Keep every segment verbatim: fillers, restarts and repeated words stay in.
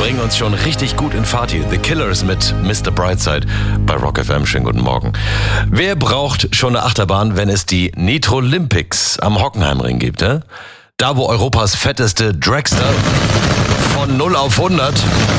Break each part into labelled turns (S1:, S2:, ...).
S1: bringen uns schon richtig gut in Fahrt hier. The Killers mit Mister Brightside bei Rock F M. Schönen guten Morgen. Wer braucht schon eine Achterbahn, wenn es die Nitrolympics am Hockenheimring gibt? Eh? Da, wo Europas fetteste Dragster von null auf hundert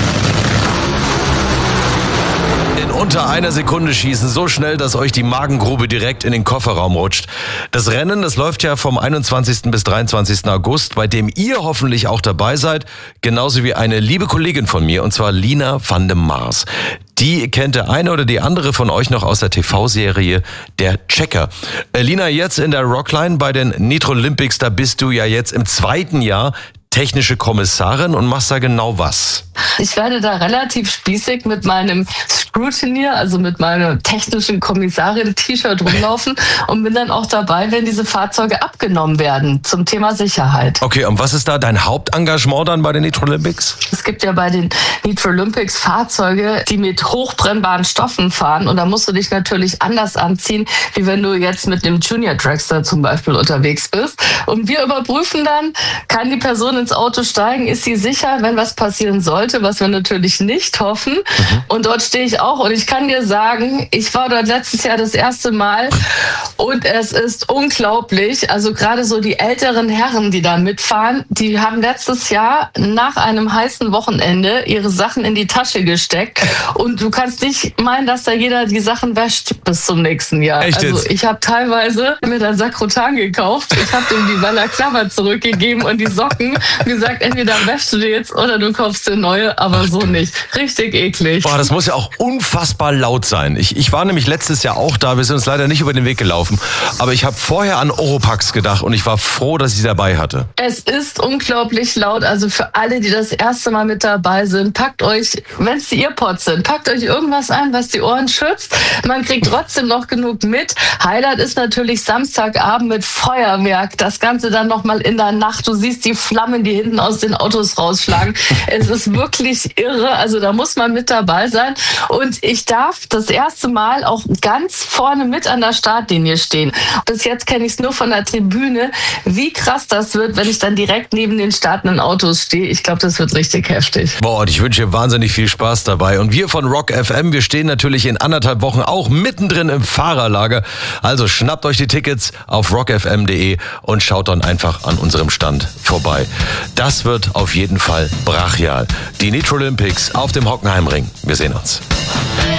S1: in unter einer Sekunde schießen, so schnell, dass euch die Magengrube direkt in den Kofferraum rutscht. Das Rennen, das läuft ja vom einundzwanzigsten bis dreiundzwanzigsten August, bei dem ihr hoffentlich auch dabei seid, genauso wie eine liebe Kollegin von mir, und zwar Lina van de Mars. Die kennt der eine oder die andere von euch noch aus der T V-Serie Der Checker. Äh, Lina, jetzt in der Rockline bei den Nitrolympics, da bist du ja jetzt im zweiten Jahr technische Kommissarin und machst da genau was?
S2: Ich werde da relativ spießig mit meinem Scrutineer, also mit meinem technischen Kommissarin-T-Shirt rumlaufen und bin dann auch dabei, wenn diese Fahrzeuge abgenommen werden zum Thema Sicherheit.
S1: Okay, und was ist da dein Hauptengagement dann bei den Nitrolympics?
S2: Es gibt ja bei den Nitrolympics Fahrzeuge, die mit hochbrennbaren Stoffen fahren, und da musst du dich natürlich anders anziehen, wie wenn du jetzt mit dem Junior Dragster zum Beispiel unterwegs bist. Und wir überprüfen dann, kann die Person ins Auto steigen, ist sie sicher, wenn was passieren sollte, was wir natürlich nicht hoffen. Mhm. Und dort stehe ich auch, und ich kann dir sagen, ich war dort letztes Jahr das erste Mal und es ist unglaublich. Also gerade so die älteren Herren, die da mitfahren, die haben letztes Jahr nach einem heißen Wochenende ihre Sachen in die Tasche gesteckt, und du kannst nicht meinen, dass da jeder die Sachen wäscht bis zum nächsten Jahr.
S1: Echt jetzt?
S2: Also ich habe teilweise mir dann Sakrotan gekauft, ich habe dem die Balaclava zurückgegeben und die Socken, gesagt, entweder wäschst du dir jetzt oder du kaufst dir neue, aber so nicht. Richtig eklig.
S1: Boah, das muss ja auch unfassbar laut sein. Ich, ich war nämlich letztes Jahr auch da, wir sind uns leider nicht über den Weg gelaufen, aber ich habe vorher an Oropax gedacht und ich war froh, dass ich sie dabei hatte.
S2: Es ist unglaublich laut, also für alle, die das erste Mal mit dabei sind, packt euch, wenn es die Earpods sind, packt euch irgendwas ein, was die Ohren schützt. Man kriegt trotzdem noch genug mit. Highlight ist natürlich Samstagabend mit Feuerwerk, das Ganze dann nochmal in der Nacht. Du siehst die Flammen, die hinten aus den Autos rausschlagen. Es ist wirklich irre, also da muss man mit dabei sein. Und ich darf das erste Mal auch ganz vorne mit an der Startlinie stehen. Bis jetzt kenne ich es nur von der Tribüne. Wie krass das wird, wenn ich dann direkt neben den startenden Autos stehe. Ich glaube, das wird richtig heftig.
S1: Boah, und ich wünsche dir wahnsinnig viel Spaß dabei. Und wir von Rock F M, wir stehen natürlich in anderthalb Wochen auch mittendrin im Fahrerlager. Also schnappt euch die Tickets auf rock f m punkt d e und schaut dann einfach an unserem Stand vorbei. Das wird auf jeden Fall brachial. Die Nitrolympics auf dem Hockenheimring. Wir sehen uns.